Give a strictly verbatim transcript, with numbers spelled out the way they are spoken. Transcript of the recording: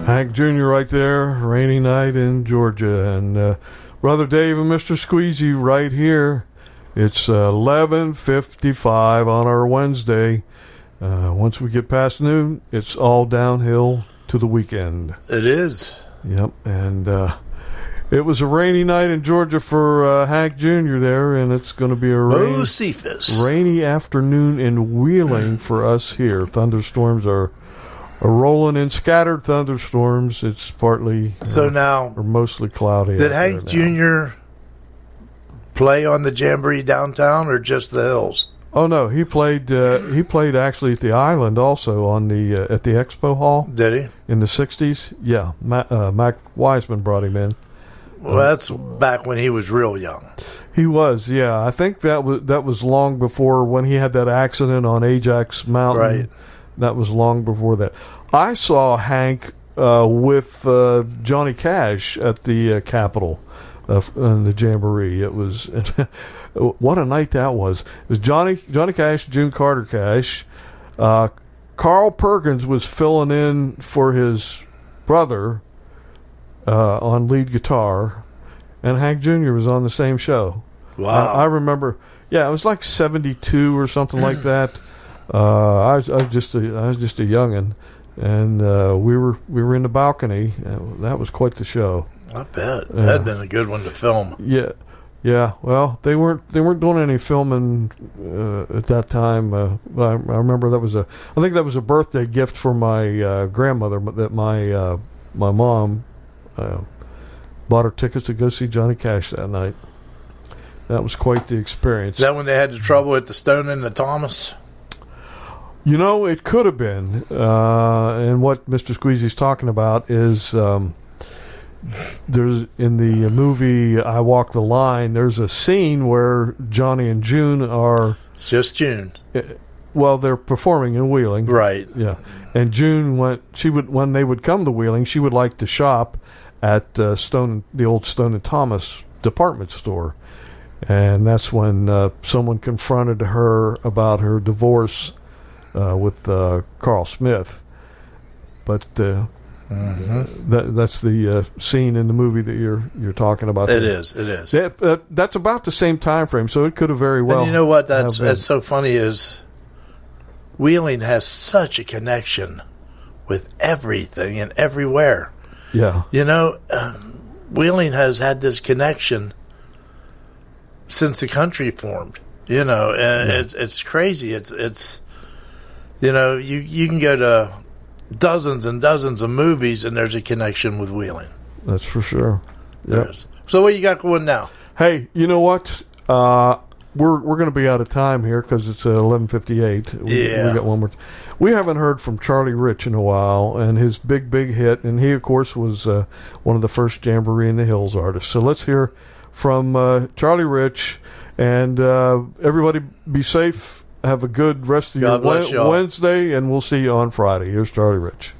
Hank Junior right there, rainy night in Georgia. And uh, Brother Dave and Mister Squeezy right here. It's uh, eleven fifty-five on our Wednesday. Uh, once we get past noon, it's all downhill to the weekend. It is. Yep, and uh, it was a rainy night in Georgia for uh, Hank Junior there, and it's going to be a rain, rainy afternoon in Wheeling for us here. Thunderstorms are, are rolling in, scattered thunderstorms. It's partly so uh, now or mostly cloudy. Did Hank Junior play on the Jamboree downtown or just the hills? Oh no, he played. Uh, he played actually at the Island, also on the uh, at the Expo Hall. Did he in the sixties? Yeah, Mac, uh, Mac Wiseman brought him in. Well, that's back when he was real young. He was, yeah. I think that was that was long before when he had that accident on Ajax Mountain. Right. That was long before that. I saw Hank uh, with uh, Johnny Cash at the uh, Capitol uh, in the Jamboree. It was. What a night that was. It was Johnny Johnny Cash, June Carter Cash. Uh, Carl Perkins was filling in for his brother uh, on lead guitar, and Hank Junior was on the same show. Wow. I, I remember, yeah, it was like seventy-two or something like that. Uh, I, was, I was just a, I was just a youngin', and uh, we were we were in the balcony. That was quite the show. I bet. That'd been a good one to film. Yeah. Yeah, well, they weren't they weren't doing any filming uh, at that time. Uh, I, I remember that was a I think that was a birthday gift for my uh, grandmother that my uh, my mom uh, bought her tickets to go see Johnny Cash that night. That was quite the experience. Is that when they had the trouble at the Stone and the Thomas? You know, it could have been. Uh, and what Mister Squeezy's talking about is. Um, There's in the movie I Walk the Line. There's a scene where Johnny and June are. It's just June. Well, they're performing in Wheeling, right? Yeah, and June went. She would when they would come to Wheeling. She would like to shop at uh, Stone, the old Stone and Thomas department store, and that's when uh, someone confronted her about her divorce uh, with uh, Carl Smith. But. Uh, Mm-hmm. That that's the uh, scene in the movie that you're you're talking about. It is. It is. That, uh, that's about the same time frame, so it could have very well. And you know what? That's that's so funny is Wheeling has such a connection with everything and everywhere. Yeah. You know, um, Wheeling has had this connection since the country formed. You know, and yeah. it's it's crazy. It's it's you know you you can go to dozens and dozens of movies, and there's a connection with Wheeling. That's for sure. Yep. So what you got going now? Hey, you know what? Uh, we're we're going to be out of time here because it's uh, eleven fifty-eight. We, yeah. We got one more. T- we haven't heard from Charlie Rich in a while, and his big, big hit, and he, of course, was uh, one of the first Jamboree in the Hills artists. So let's hear from uh, Charlie Rich, and uh, everybody be safe. Have a good rest of God your bless y'all. Wednesday, and we'll see you on Friday. Here's Charlie Rich.